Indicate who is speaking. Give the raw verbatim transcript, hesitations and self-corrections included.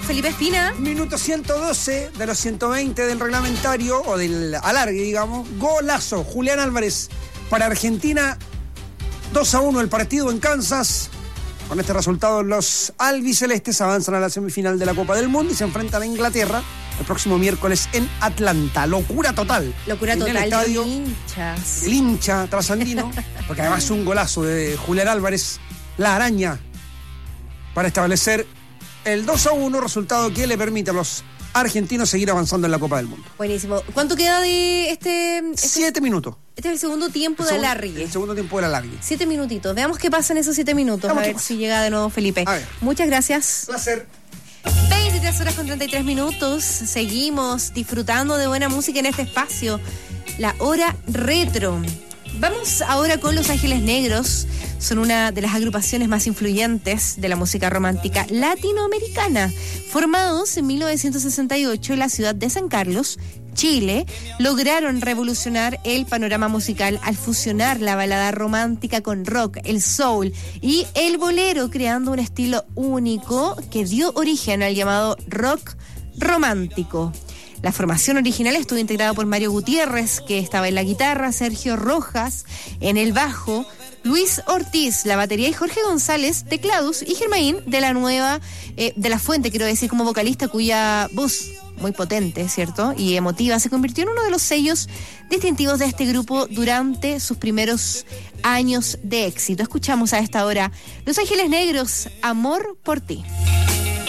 Speaker 1: Felipe Espina.
Speaker 2: Minuto ciento doce de los ciento veinte del reglamentario, o del alargue, digamos. Golazo, Julián Álvarez para Argentina. dos a uno el partido en Kansas. Con este resultado, los albicelestes avanzan a la semifinal de la Copa del Mundo y se enfrentan a Inglaterra el próximo miércoles en Atlanta. Locura total.
Speaker 1: Locura
Speaker 2: en
Speaker 1: total
Speaker 2: el estadio,
Speaker 1: de hinchas.
Speaker 2: El hincha trasandino, porque además es un golazo de Julián Álvarez, la araña, para establecer el dos a uno, resultado que le permite a los argentinos seguir avanzando en la Copa del Mundo.
Speaker 1: Buenísimo. ¿Cuánto queda de este...? este
Speaker 2: Siete minutos.
Speaker 1: Este es el segundo tiempo
Speaker 2: El
Speaker 1: de
Speaker 2: segundo-
Speaker 1: alargue.
Speaker 2: El segundo tiempo del alargue.
Speaker 1: Siete minutitos. Veamos qué pasa en esos siete minutos.
Speaker 2: Veamos
Speaker 1: A
Speaker 2: qué
Speaker 1: ver
Speaker 2: pasa.
Speaker 1: si llega de nuevo Felipe.
Speaker 2: A ver.
Speaker 1: Muchas gracias.
Speaker 2: Placer.
Speaker 1: veintitrés horas con treinta y tres minutos. Seguimos disfrutando de buena música en este espacio. La hora retro. Vamos ahora con Los Ángeles Negros. Son una de las agrupaciones más influyentes de la música romántica latinoamericana. Formados en mil novecientos sesenta y ocho en la ciudad de San Carlos, Chile, lograron revolucionar el panorama musical al fusionar la balada romántica con rock, el soul y el bolero, creando un estilo único que dio origen al llamado rock romántico. La formación original estuvo integrada por Mario Gutiérrez, que estaba en la guitarra, Sergio Rojas en el bajo, Luis Ortiz, la batería, y Jorge González, teclados, y Germain de la nueva, eh, de la Fuente, quiero decir, como vocalista, cuya voz muy potente, ¿cierto? Y emotiva, se convirtió en uno de los sellos distintivos de este grupo durante sus primeros años de éxito. Escuchamos a esta hora Los Ángeles Negros, Amor por ti.